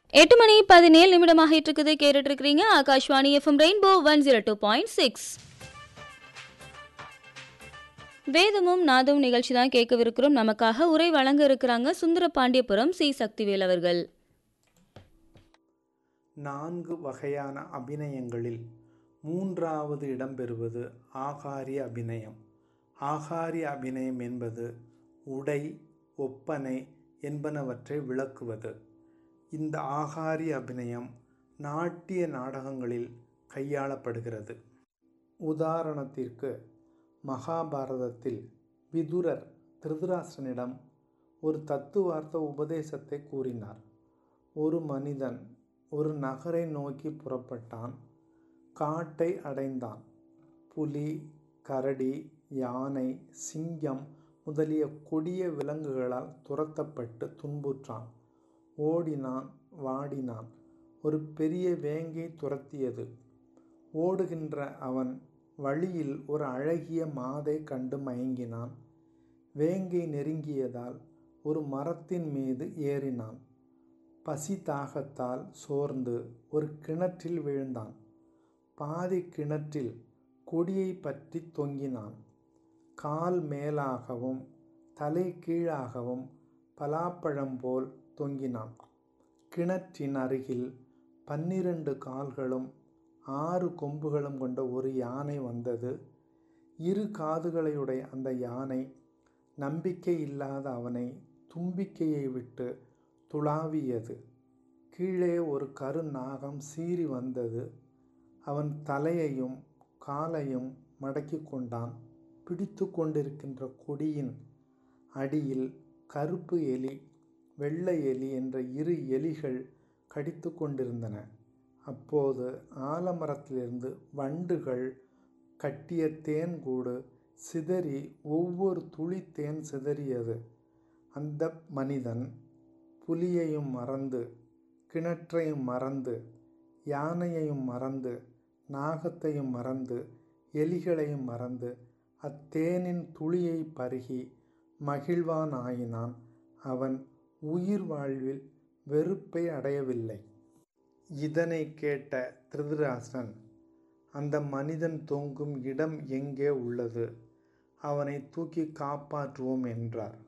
8 மணி 17 நிமிடம் ஆகிட்டு இருக்குது. கேட்டுட்டு இருக்கிறீங்க ஆகாஷ்வாணி எஃப்எம் ரெயின்போ 102.6. வேதமும் நாதமும் நிகழ்ச்சி தான் கேட்கவிருக்கிறோம். நமக்காக உரை வழங்க இருக்கிறாங்க சுந்தரபாண்டியபுரம் சி சக்திவேல் அவர்கள். 4 வகையான அபிநயங்களில் 3வது இடம்பெறுவது ஆகாரிய அபிநயம். ஆகாரிய அபிநயம் என்பது உடை, ஒப்பனை என்பனவற்றை விளக்குவது. இந்த ஆகாரிய அபிநயம் நாட்டிய நாடகங்களில் கையாளப்படுகிறது. உதாரணத்திற்கு, மகாபாரதத்தில் விதுரர் திருதராஷ்டிரனிடம் ஒரு தத்துவார்த்த உபதேசத்தை கூறினார். ஒரு மனிதன் ஒரு நகரை நோக்கி புறப்பட்டான். காட்டை அடைந்தான். புலி, கரடி, யானை, சிங்கம் முதலிய கொடிய விலங்குகளால் துரத்தப்பட்டு துன்புற்றான். ஓடினான், வாடினான். ஒரு பெரிய வேங்கை துரத்தியது. ஓடுகின்ற அவன் வழியில் ஒரு அழகிய மாதை கண்டு மயங்கினான். வேங்கை நெருங்கியதால் ஒரு மரத்தின் மீது ஏறினான். பசி தாகத்தால் சோர்ந்து ஒரு கிணற்றில் விழுந்தான். பாதி கிணற்றில் கொடியை பற்றி தொங்கினான். கால் மேலாகவும் தலை கீழாகவும் பலாப்பழம் போல் தொங்கினான். கிணற்றின் அருகில் 12 கால்களும் 6 கொம்புகளும் கொண்ட ஒரு யானை வந்தது. 2 காதுகளையுடைய அந்த யானை நம்பிக்கை இல்லாத அவனை தும்பிக்கையை விட்டு துளாவியது. கீழே ஒரு கருநாகம் சீறி வந்தது. அவன் தலையையும் காலையும் மடக்கி கொண்டான். பிடித்து கொண்டிருக்கின்ற கொடியின் அடியில் கருப்பு எலி, வெள்ளை எலி என்ற 2 எலிகள் கடித்து கொண்டிருந்தன. அப்போது ஆலமரத்திலிருந்து வண்டுகள் கட்டிய தேன்கூடு சிதறி ஒவ்வொரு துளி தேன் சிதறியது. அந்த மனிதன் புலியையும் மறந்து, கிணற்றையும் மறந்து, யானையையும் மறந்து, நாகத்தையும் மறந்து, எலிகளையும் மறந்து அத்தேனின் துளியை பருகி மகிழ்வான் ஆயினான். அவன் உயிர் வாழ்வில் வெறுப்பை அடையவில்லை. இதனை கேட்ட திருதராஷ்டிரன், அந்த மனிதன் தொங்கும் இடம் எங்கே உள்ளது? அவனை தூக்கி காப்பாற்றுவோம் என்றார்.